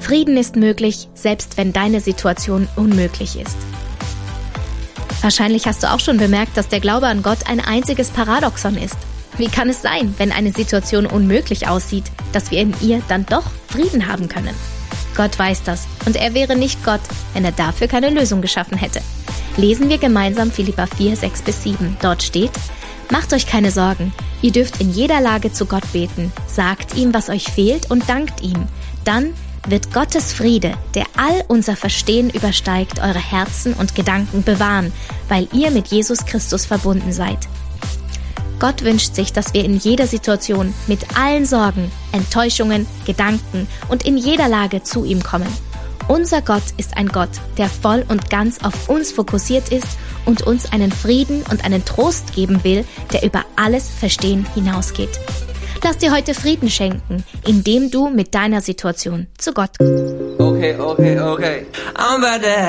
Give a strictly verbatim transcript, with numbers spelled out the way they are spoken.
Frieden ist möglich, selbst wenn deine Situation unmöglich ist. Wahrscheinlich hast du auch schon bemerkt, dass der Glaube an Gott ein einziges Paradoxon ist. Wie kann es sein, wenn eine Situation unmöglich aussieht, dass wir in ihr dann doch Frieden haben können? Gott weiß das und er wäre nicht Gott, wenn er dafür keine Lösung geschaffen hätte. Lesen wir gemeinsam Philipper vier, sechs bis sieben. Dort steht: Macht euch keine Sorgen, ihr dürft in jeder Lage zu Gott beten, sagt ihm, was euch fehlt und dankt ihm. Dann wird Gottes Friede, der all unser Verstehen übersteigt, eure Herzen und Gedanken bewahren, weil ihr mit Jesus Christus verbunden seid. Gott wünscht sich, dass wir in jeder Situation mit allen Sorgen, Enttäuschungen, Gedanken und in jeder Lage zu ihm kommen. Unser Gott ist ein Gott, der voll und ganz auf uns fokussiert ist und uns einen Frieden und einen Trost geben will, der über alles Verstehen hinausgeht. Lass dir heute Frieden schenken, indem du mit deiner Situation zu Gott. Okay, okay, okay. I'm about to